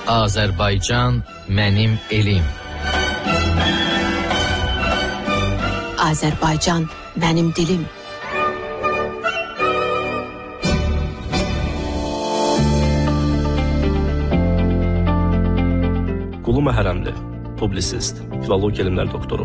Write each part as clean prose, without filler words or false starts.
Azərbaycan mənim elim. Azərbaycan mənim dilim. Qulu Məhərrəmli, publisist, filologiya elmləri doktoru.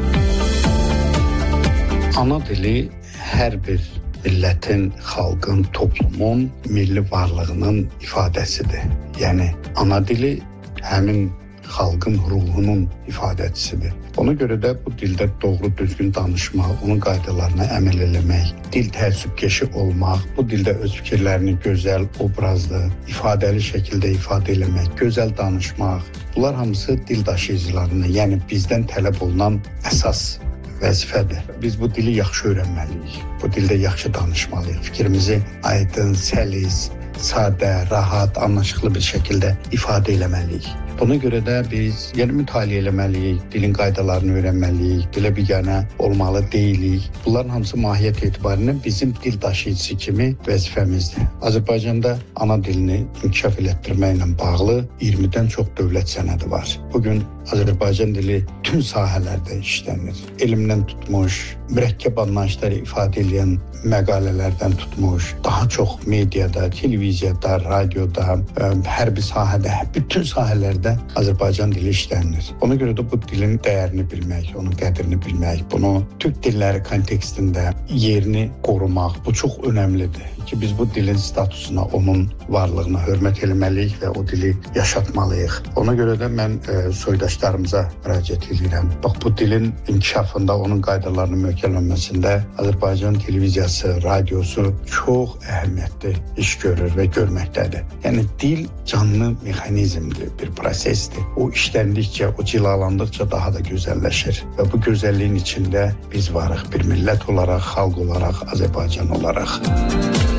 Ana dili hər bir millətin, xalqın, toplumun milli varlığının ifadəsidir. Yəni ana dili həmin xalqın ruhunun ifadəçisidir. Ona görə də bu dildə doğru düzgün danışmaq, onun qaydalarına əməl eləmək, dil təəssübkeşi olmaq, bu dildə öz fikirlərini gözəl, obrazlı, ifadəli şəkildə ifadə eləmək, gözəl danışmaq, bunlar hamısı dil daşıyıcılarının, yəni bizdən tələb olunan əsas vəzifədir. Biz bu dili yaxşı öyrənməliyik, bu dildə yaxşı danışmalıyıq, fikrimizi aydın, səlis, sadə, rahat, anlaşıqlı bir şəkildə ifadə eləməliyik. Buna görə də biz mütaliə eləməliyik, dilin qaydalarını öyrənməliyik, dilə biganə olmalı deyilik. Bunların hamısı mahiyyət etibarilə bizim dil daşıyıcısı kimi vəzifəmizdir. Azərbaycanda ana dilini inkişaf elətdirməklə bağlı 20-dən çox dövlət sənədi var. Bugün Azərbaycan dili tüm sahələrdə işlənir. Elmdən tutmuş, mürəkkəb anlayışları ifadə edən məqalələrdən tutmuş, daha çox mediada, televiziyada, radioda, hər bir sahədə, bütün sahələrdə Azərbaycan dili işlənilir. Ona görə də bu dilin dəyərini bilmək, onun qədrini bilmək, bunu türk dilləri kontekstində yerini qorumaq, bu çox önəmlidir ki, biz bu dilin statusuna, onun varlığına hörmət eləməliyik və o dili yaşatmalıyıq. Ona görə də mən soydaşlarımıza müraciət edirəm. Bax, bu dilin inkişafında, onun qaydalarının möhkəmlənməsində Azərbaycan televiziyası, radiosu çox əhəmiyyətli iş görür və görməkdədir. Yəni, dil canlı mexanizmdir, bir prosesdir. O işləndikcə, o cilalandıqca daha da gözəlləşir və bu gözəlliyin içində biz varıq, bir millət olaraq, xalq olaraq, Azərbaycan olaraq.